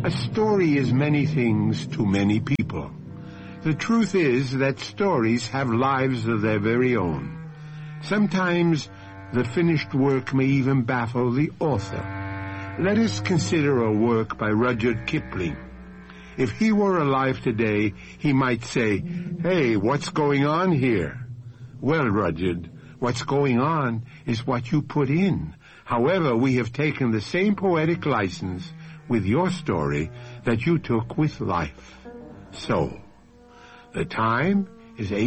A story is many things to many people. The truth is that stories have lives of their very own. Sometimes the finished work may even baffle the author. Let us consider a work by Rudyard Kipling. If he were alive today, he might say, "Hey, what's going on here?" Well, Rudyard, what's going on is what you put in. However, we have taken the same poetic license with your story that you took with life. So, the time is